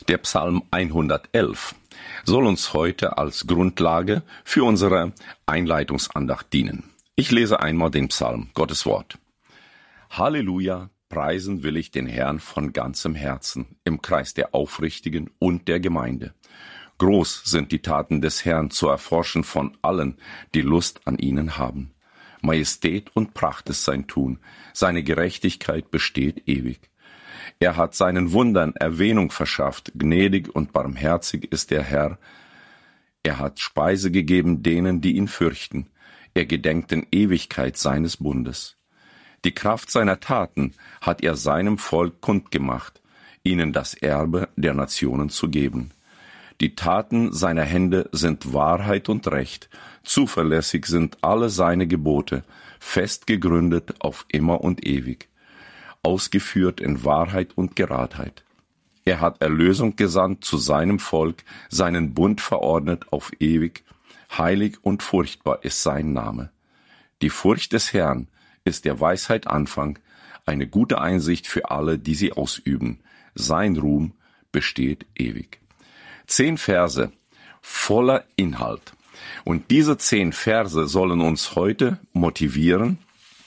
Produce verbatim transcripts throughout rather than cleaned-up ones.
Der Psalm hundertelf soll uns heute als Grundlage für unsere Einleitungsandacht dienen. Ich lese einmal den Psalm, Gottes Wort. Halleluja, preisen will ich den Herrn von ganzem Herzen, im Kreis der Aufrichtigen und der Gemeinde. Groß sind die Taten des Herrn zu erforschen von allen, die Lust an ihnen haben. Majestät und Pracht ist sein Tun, seine Gerechtigkeit besteht ewig. Er hat seinen Wundern Erwähnung verschafft, gnädig und barmherzig ist der Herr. Er hat Speise gegeben denen, die ihn fürchten. Er gedenkt in Ewigkeit seines Bundes. Die Kraft seiner Taten hat er seinem Volk kundgemacht, ihnen das Erbe der Nationen zu geben. Die Taten seiner Hände sind Wahrheit und Recht, zuverlässig sind alle seine Gebote, fest gegründet auf immer und ewig, ausgeführt in Wahrheit und Geradheit. Er hat Erlösung gesandt zu seinem Volk, seinen Bund verordnet auf ewig, heilig und furchtbar ist sein Name. Die Furcht des Herrn ist der Weisheit Anfang, eine gute Einsicht für alle, die sie ausüben. Sein Ruhm besteht ewig. Zehn Verse voller Inhalt. Und diese zehn Verse sollen uns heute motivieren,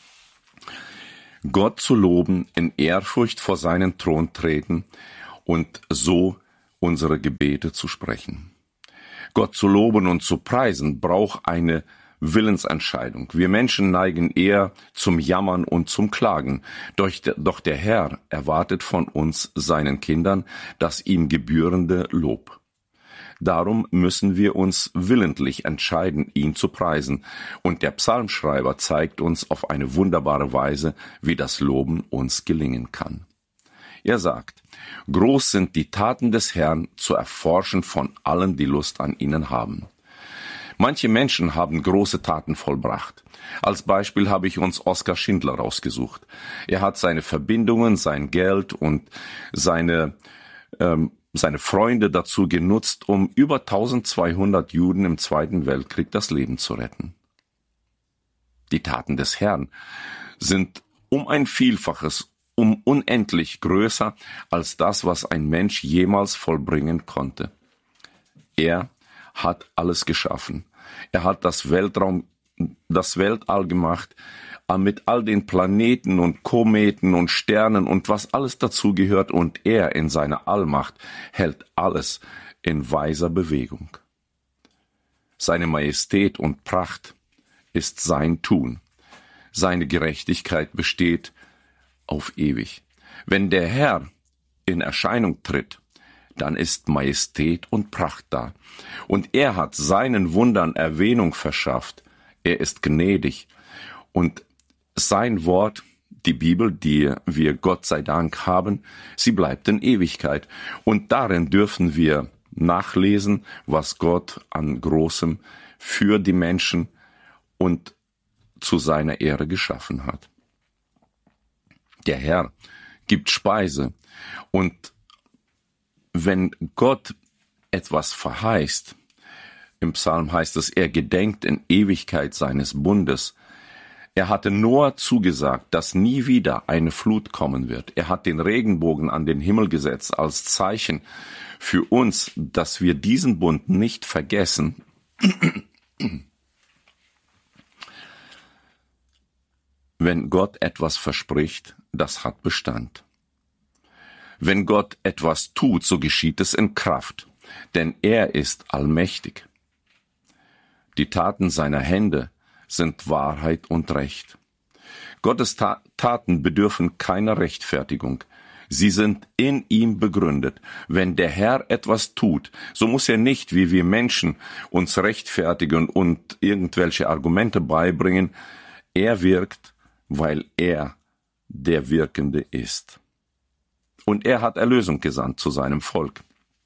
Gott zu loben, in Ehrfurcht vor seinen Thron treten und so unsere Gebete zu sprechen. Gott zu loben und zu preisen braucht eine Willensentscheidung. Wir Menschen neigen eher zum Jammern und zum Klagen. Doch der Herr erwartet von uns, seinen Kindern, das ihm gebührende Lob. Darum müssen wir uns willentlich entscheiden, ihn zu preisen. Und der Psalmschreiber zeigt uns auf eine wunderbare Weise, wie das Loben uns gelingen kann. Er sagt, groß sind die Taten des Herrn zu erforschen von allen, die Lust an ihnen haben. Manche Menschen haben große Taten vollbracht. Als Beispiel habe ich uns Oskar Schindler rausgesucht. Er hat seine Verbindungen, sein Geld und seine ähm, seine Freunde dazu genutzt, um über eintausendzweihundert Juden im Zweiten Weltkrieg das Leben zu retten. Die Taten des Herrn sind um ein Vielfaches, um unendlich größer als das, was ein Mensch jemals vollbringen konnte. Er hat alles geschaffen. Er hat das Weltraum, das Weltall gemacht, mit all den Planeten und Kometen und Sternen und was alles dazugehört, und er in seiner Allmacht hält alles in weiser Bewegung. Seine Majestät und Pracht ist sein Tun. Seine Gerechtigkeit besteht auf ewig. Wenn der Herr in Erscheinung tritt, dann ist Majestät und Pracht da. Und er hat seinen Wundern Erwähnung verschafft. Er ist gnädig. Und sein Wort, die Bibel, die wir Gott sei Dank haben, sie bleibt in Ewigkeit. Und darin dürfen wir nachlesen, was Gott an Großem für die Menschen und zu seiner Ehre geschaffen hat. Der Herr gibt Speise. Und wenn Gott etwas verheißt, im Psalm heißt es, er gedenkt in Ewigkeit seines Bundes. Er hatte Noah zugesagt, dass nie wieder eine Flut kommen wird. Er hat den Regenbogen an den Himmel gesetzt als Zeichen für uns, dass wir diesen Bund nicht vergessen. Wenn Gott etwas verspricht, das hat Bestand. Wenn Gott etwas tut, so geschieht es in Kraft, denn er ist allmächtig. Die Taten seiner Hände sind Wahrheit und Recht. Gottes Ta- Taten bedürfen keiner Rechtfertigung. Sie sind in ihm begründet. Wenn der Herr etwas tut, so muss er nicht, wie wir Menschen, uns rechtfertigen und irgendwelche Argumente beibringen. Er wirkt, weil er der Wirkende ist. Und er hat Erlösung gesandt zu seinem Volk.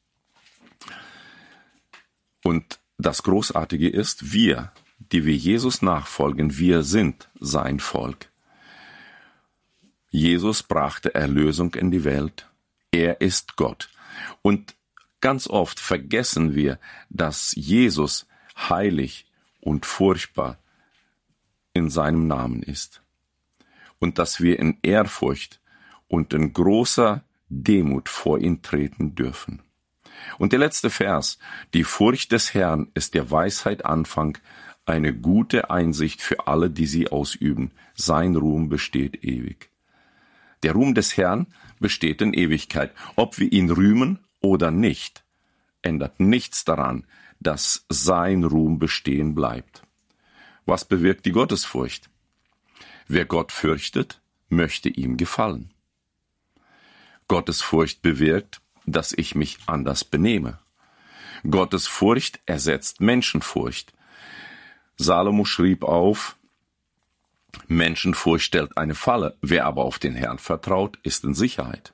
Und das Großartige ist, wir, die wir Jesus nachfolgen, wir sind sein Volk. Jesus brachte Erlösung in die Welt. Er ist Gott. Und ganz oft vergessen wir, dass Jesus heilig und furchtbar in seinem Namen ist. Und dass wir in Ehrfurcht und in großer Demut vor ihn treten dürfen. Und der letzte Vers: Die Furcht des Herrn ist der Weisheit Anfang, eine gute Einsicht für alle, die sie ausüben. Sein Ruhm besteht ewig. Der Ruhm des Herrn besteht in Ewigkeit. Ob wir ihn rühmen oder nicht, ändert nichts daran, dass sein Ruhm bestehen bleibt. Was bewirkt die Gottesfurcht? Wer Gott fürchtet, möchte ihm gefallen. Gottesfurcht bewirkt, dass ich mich anders benehme. Gottesfurcht ersetzt Menschenfurcht. Salomo schrieb auf: Menschenfurcht stellt eine Falle, wer aber auf den Herrn vertraut, ist in Sicherheit.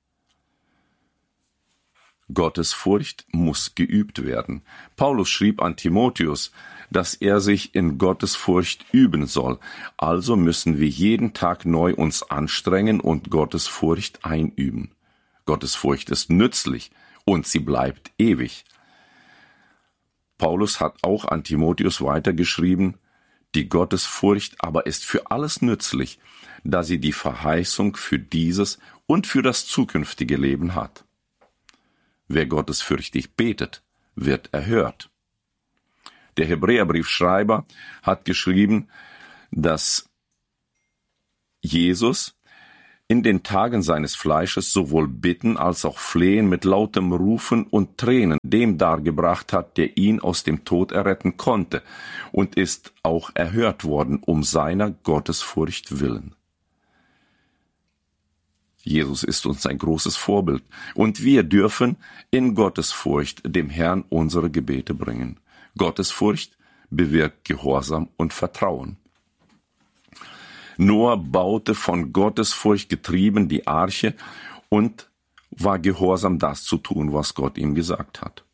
Gottesfurcht muss geübt werden. Paulus schrieb an Timotheus, dass er sich in Gottesfurcht üben soll. Also müssen wir jeden Tag neu uns anstrengen und Gottesfurcht einüben. Gottesfurcht ist nützlich und sie bleibt ewig. Paulus hat auch an Timotheus weitergeschrieben: Die Gottesfurcht aber ist für alles nützlich, da sie die Verheißung für dieses und für das zukünftige Leben hat. Wer gottesfürchtig betet, wird erhört. Der Hebräerbriefschreiber hat geschrieben, dass Jesus in den Tagen seines Fleisches sowohl Bitten als auch Flehen mit lautem Rufen und Tränen dem dargebracht hat, der ihn aus dem Tod erretten konnte, und ist auch erhört worden um seiner Gottesfurcht willen. Jesus ist uns ein großes Vorbild, und wir dürfen in Gottesfurcht dem Herrn unsere Gebete bringen. Gottesfurcht bewirkt Gehorsam und Vertrauen. Noah baute von Gottesfurcht getrieben die Arche und war gehorsam, das zu tun, was Gott ihm gesagt hat.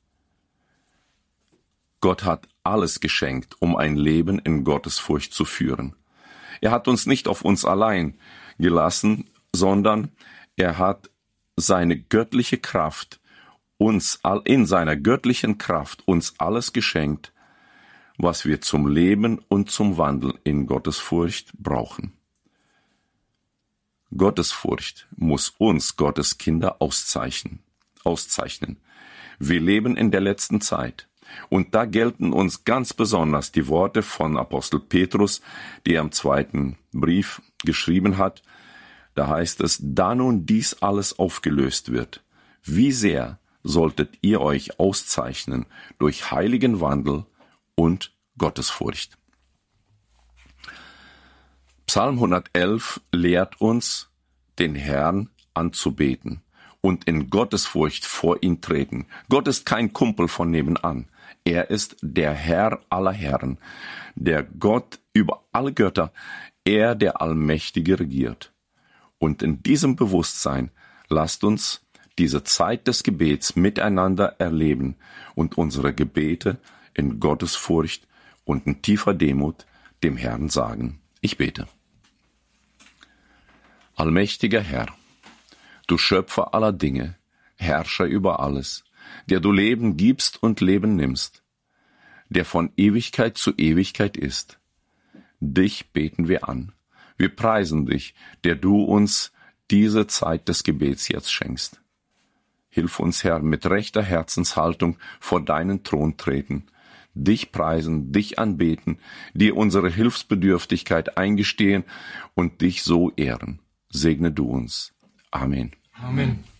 Gott hat alles geschenkt, um ein Leben in Gottesfurcht zu führen. Er hat uns nicht auf uns allein gelassen, sondern er hat seine göttliche Kraft uns in seiner göttlichen Kraft uns alles geschenkt, was wir zum Leben und zum Wandel in Gottesfurcht brauchen. Gottesfurcht muss uns, Gottes Kinder, auszeichnen. auszeichnen. Wir leben in der letzten Zeit, und da gelten uns ganz besonders die Worte von Apostel Petrus, die er im zweiten Brief geschrieben hat. Da heißt es: Da nun dies alles aufgelöst wird, wie sehr solltet ihr euch auszeichnen durch heiligen Wandel und Gottesfurcht. Psalm hundertelf lehrt uns, den Herrn anzubeten und in Gottesfurcht vor ihn treten. Gott ist kein Kumpel von nebenan. Er ist der Herr aller Herren, der Gott über alle Götter, er, der Allmächtige, regiert. Und in diesem Bewusstsein lasst uns diese Zeit des Gebets miteinander erleben und unsere Gebete in Gottesfurcht und in tiefer Demut dem Herrn sagen. Ich bete. Allmächtiger Herr, du Schöpfer aller Dinge, Herrscher über alles, der du Leben gibst und Leben nimmst, der von Ewigkeit zu Ewigkeit ist. Dich beten wir an. Wir preisen dich, der du uns diese Zeit des Gebets jetzt schenkst. Hilf uns, Herr, mit rechter Herzenshaltung vor deinen Thron treten, dich preisen, dich anbeten, dir unsere Hilfsbedürftigkeit eingestehen und dich so ehren. Segne du uns. Amen. Amen.